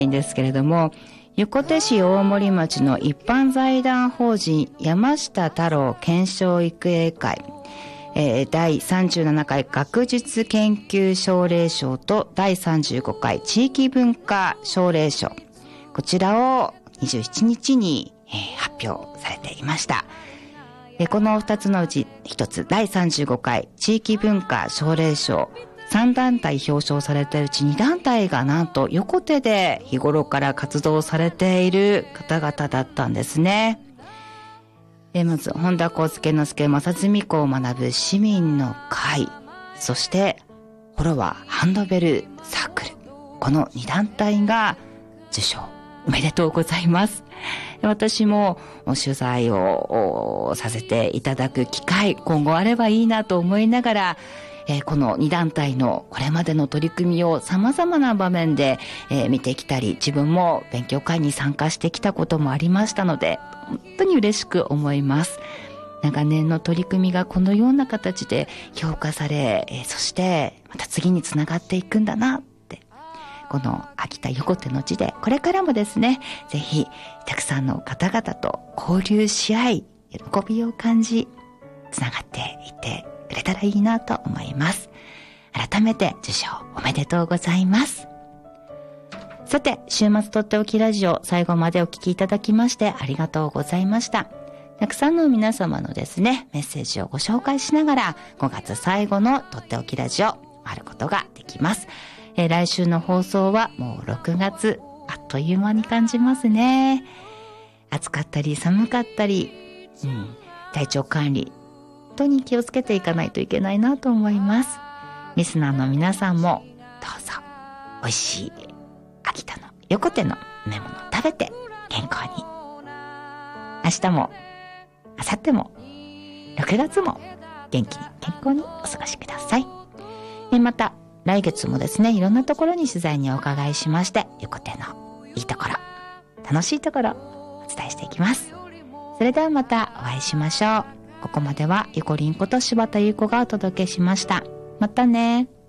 んですけれども、横手市大森町の一般財団法人山下太郎検証育英会、第37回学術研究奨励賞と第35回地域文化奨励賞、こちらを27日に、発表されていました。この2つのうち1つ、第35回地域文化奨励賞、3団体表彰されたうち2団体がなんと横手で日頃から活動されている方々だったんですね。まず本田康介之助正純子を学ぶ市民の会、そしてフォロワーハンドベルサークル、この2団体が受賞おめでとうございます。私も取材をさせていただく機会、今後あればいいなと思いながら、この2団体のこれまでの取り組みを様々な場面で、見てきたり、自分も勉強会に参加してきたこともありましたので、本当に嬉しく思います。長年の取り組みがこのような形で評価され、そしてまた次につながっていくんだなって、この秋田横手の地でこれからもですね、ぜひたくさんの方々と交流し合い、喜びを感じ、つながっていってくれたらいいなと思います。改めて受賞おめでとうございます。さて、週末とっておきラジオ、最後までお聞きいただきましてありがとうございました。たくさんの皆様のですね、メッセージをご紹介しながら、5月最後のとっておきラジオ、終わることができます。来週の放送はもう6月、あっという間に感じますね。暑かったり寒かったり、体調管理、本当に気をつけていかないといけないなと思います。リスナーの皆さんもどうぞ美味しい秋田の横手の梅物を食べて健康に、明日も明後日も6月も元気に健康にお過ごしください。また来月もですね、いろんなところに取材にお伺いしまして、横手のいいところ、楽しいところお伝えしていきます。それではまたお会いしましょう。ここまではゆこりんこと柴田優子がお届けしました。またね。